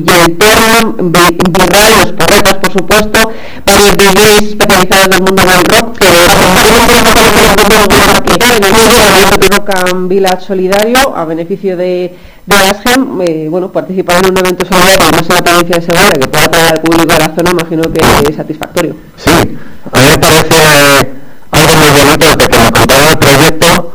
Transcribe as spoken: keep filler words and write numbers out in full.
el Terno, Birray, los Porretas, por supuesto, varios D Js especializados en el mundo del rock, que Rock Village Solidario a beneficio de, de Asgem, eh, bueno, participar en un evento solidario, además en la provincia de Segovia, que pueda traer al público de la zona, imagino que es satisfactorio. Sí, a mí me parece algo muy bonito de que nos contaba el proyecto